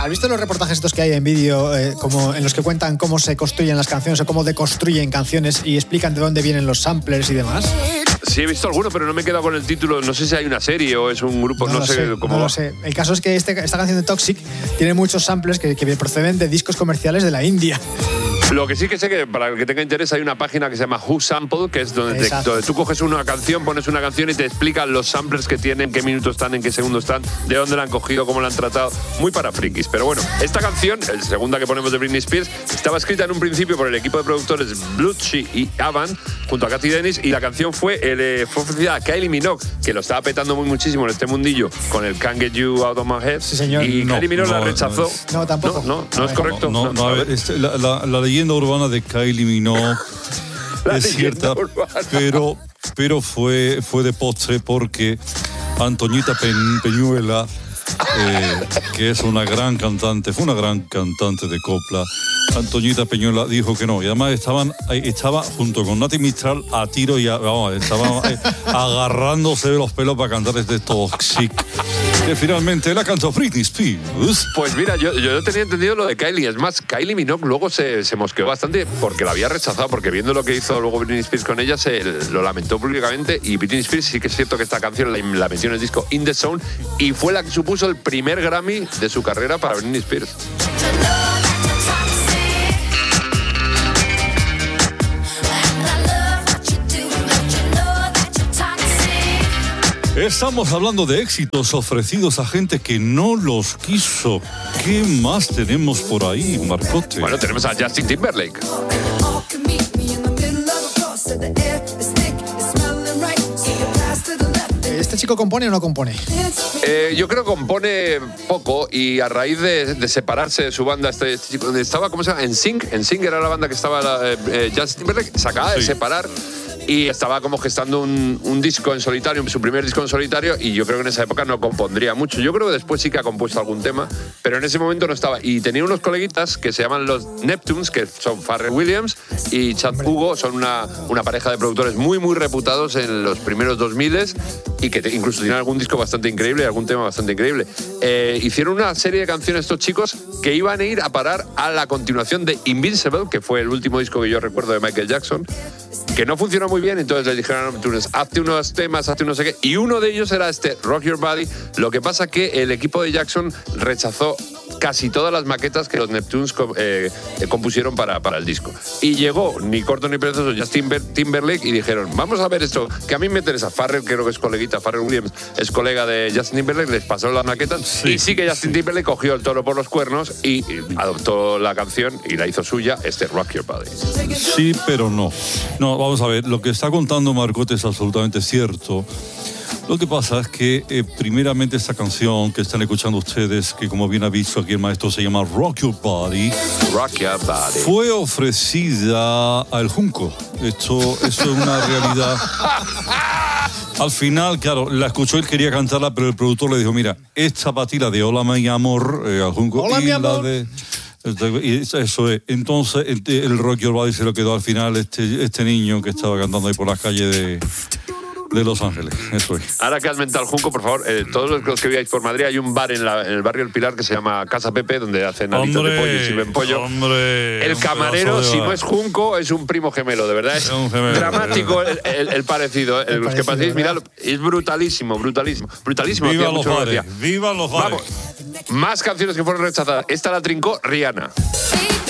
¿Has visto los reportajes estos que hay en vídeo, como en los que cuentan cómo se construyen las canciones o cómo deconstruyen canciones y explican de dónde vienen los samplers y demás? Sí, he visto alguno, pero no me he quedado con el título. No sé si hay una serie o es un grupo, no sé cómo no va. lo sé. El caso es que esta canción de Toxic tiene muchos samplers que proceden de discos comerciales de la India. Lo que sí que sé que para el que tenga interés hay una página que se llama Who Sample, que es donde tú coges una canción, pones una canción y te explican los samplers que tienen, qué minutos están, en qué segundo están, de dónde la han cogido, cómo la han tratado. Muy para frikis. Pero bueno, esta canción, la segunda que ponemos de Britney Spears, estaba escrita en un principio por el equipo de productores Blutshy y Avan, junto a Cathy Dennis, y la canción fue ofrecida a Kylie Minogue, que lo estaba petando muchísimo en este mundillo con el Can't Get You Out of My Head. Sí, señor. Y Kylie Minogue la rechazó. No, tampoco. No es correcto. A ver, la leyenda urbana de Kylie Minogue es cierta, pero fue de postre porque Antoñita Peñuela, que es una gran cantante, fue una gran cantante de copla. Antoñita Peñuela dijo que no, y además estaba junto con Nati Mistral a tiro y estaban agarrándose de los pelos para cantar este Toxic. Que finalmente la cantó Britney Spears. Pues mira, yo tenía entendido lo de Kylie. Es más, Kylie Minogue luego se mosqueó bastante porque la había rechazado, porque viendo lo que hizo luego Britney Spears con ella, lo lamentó públicamente. Y Britney Spears sí que es cierto que esta canción la metió en el disco In The Zone y fue la que supuso el primer Grammy de su carrera para Britney Spears. Estamos hablando de éxitos ofrecidos a gente que no los quiso. ¿Qué más tenemos por ahí, Marcote? Bueno, tenemos a Justin Timberlake. ¿Este chico compone o no compone? Yo creo que compone poco y a raíz de separarse de su banda, este chico estaba, ¿cómo se llama? NSYNC era la banda que estaba Justin Timberlake, se acaba de separar. Y estaba como gestando un disco en solitario, su primer disco en solitario, y yo creo que en esa época no compondría mucho. Yo creo que después sí que ha compuesto algún tema, pero en ese momento no estaba. Y tenía unos coleguitas que se llaman los Neptunes, que son Pharrell Williams y Chad Hugo, son una pareja de productores muy, muy reputados en los primeros 2000 y que incluso tienen algún disco bastante increíble, algún tema bastante increíble. Hicieron una serie de canciones estos chicos que iban a ir a parar a la continuación de Invincible, que fue el último disco que yo recuerdo de Michael Jackson, que no funcionó muy bien, entonces les dijeron a Neptunes, hazte unos temas, hazte no sé qué, y uno de ellos era este, Rock Your Body. Lo que pasa que el equipo de Jackson rechazó casi todas las maquetas que los Neptunes compusieron para el disco. Y llegó, ni corto ni perezoso, Justin Timberlake y dijeron, vamos a ver esto, que a mí me interesa. Pharrell, creo que es coleguita, Pharrell Williams es colega de Justin Timberlake, les pasó las maquetas y sí que Justin Timberlake cogió el toro por los cuernos y adoptó la canción y la hizo suya, este Rock Your Body. Sí, pero no. No, vamos a ver, lo que está contando Marcote es absolutamente cierto. Lo que pasa es que, primeramente, esta canción que están escuchando ustedes, que como bien ha visto aquí el maestro, se llama Rock Your Body, fue ofrecida al Junco. Esto es una realidad. Al final, claro, la escuchó, él quería cantarla, pero el productor le dijo, mira, esta patila de Hola mi amor, al Junco, Hola, mi amor. Y eso es. Entonces, el Rock Your Body se lo quedó al final este niño que estaba cantando ahí por las calles de Los Ángeles. Eso es. Ahora que has mentado el Junco, por favor, todos los que viváis por Madrid, hay un bar en el barrio El Pilar que se llama Casa Pepe, donde hacen alitos de pollo y sirven pollo. El camarero, si no es Junco, es un primo gemelo, de verdad. Es dramático el parecido. Los que paséis, miradlo, es brutalísimo. Viva los bares. Viva los bares. Vamos, más canciones que fueron rechazadas. Esta la trincó Rihanna.